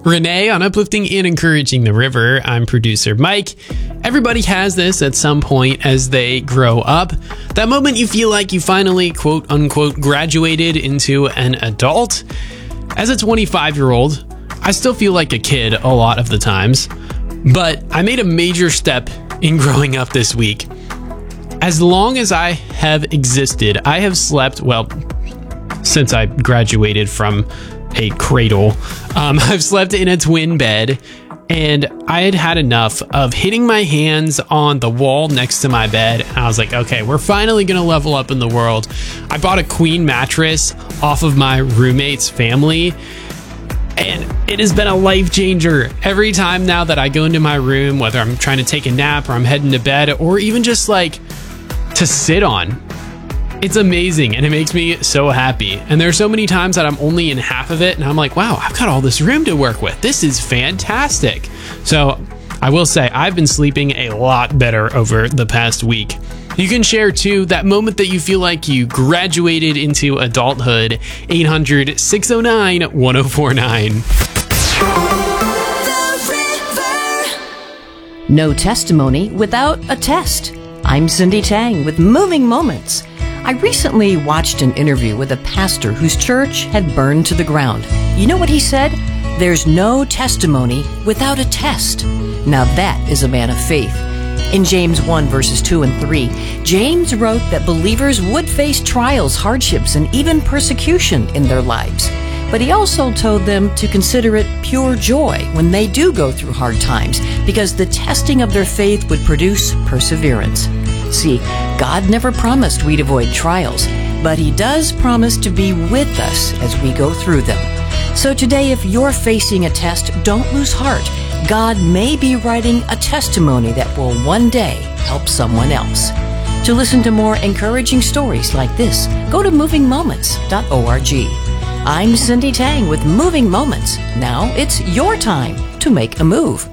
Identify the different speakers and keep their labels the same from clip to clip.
Speaker 1: Renee on Uplifting and Encouraging the River. I'm producer Mike. Everybody has this at some point as they grow up. That moment you feel like you finally, quote unquote, graduated into an adult. As a 25-year-old, I still feel like a kid a lot of the times, but I made a major step in growing up this week. As long as I have existed, I have slept, since I graduated from a cradle, I've slept in a twin bed, and I had had enough of hitting my hands on the wall next to my bed. And I was like, okay, we're finally gonna level up in the world. I bought a queen mattress off of my roommate's family, and it has been a life changer. Every time now that I go into my room, whether I'm trying to take a nap or I'm heading to bed, or even just like to sit on, it's amazing, and it makes me so happy. And there's so many times that I'm only in half of it, and I'm like, wow, I've got all this room to work with. This is fantastic. So I will say I've been sleeping a lot better over the past week. You can share too that moment that you feel like you graduated into adulthood. 800-609-1049.
Speaker 2: No testimony without a test. I'm Cindy Tang with Moving Moments. I recently watched an interview with a pastor whose church had burned to the ground. You know what he said? There's no testimony without a test. Now that is a man of faith. In James 1 verses 2 and 3, James wrote that believers would face trials, hardships, and even persecution in their lives. But he also told them to consider it pure joy when they do go through hard times, because the testing of their faith would produce perseverance. See, God never promised we'd avoid trials, but He does promise to be with us as we go through them. So today, if you're facing a test, don't lose heart. God may be writing a testimony that will one day help someone else. To listen to more encouraging stories like this, go to movingmoments.org. I'm Cindy Tang with Moving Moments. Now it's your time to make a move.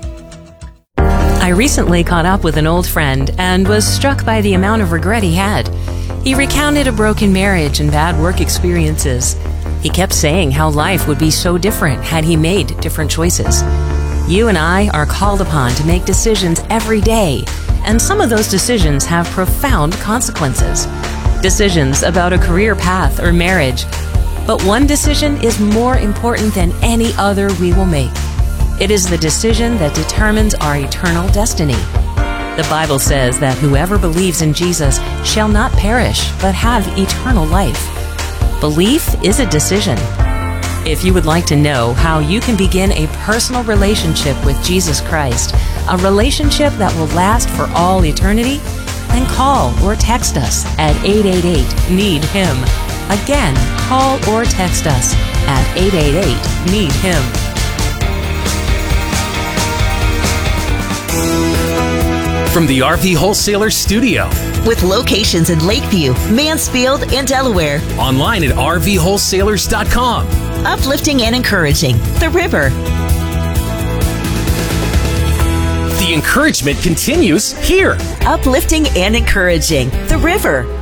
Speaker 3: I recently caught up with an old friend and was struck by the amount of regret he had. He recounted a broken marriage and bad work experiences. He kept saying how life would be so different had he made different choices. You and I are called upon to make decisions every day, and some of those decisions have profound consequences. Decisions about a career path or marriage. But one decision is more important than any other we will make. It is the decision that determines our eternal destiny. The Bible says that whoever believes in Jesus shall not perish, but have eternal life. Belief is a decision. If you would like to know how you can begin a personal relationship with Jesus Christ, a relationship that will last for all eternity, then call or text us at 888-NEED-HIM. Again, call or text us at 888-NEED-HIM.
Speaker 4: From the RV Wholesaler Studio.
Speaker 5: With locations in Lakeview, Mansfield, and Delaware.
Speaker 4: Online at RVWholesalers.com.
Speaker 5: Uplifting and encouraging the river.
Speaker 4: The encouragement continues here.
Speaker 5: Uplifting and encouraging the river.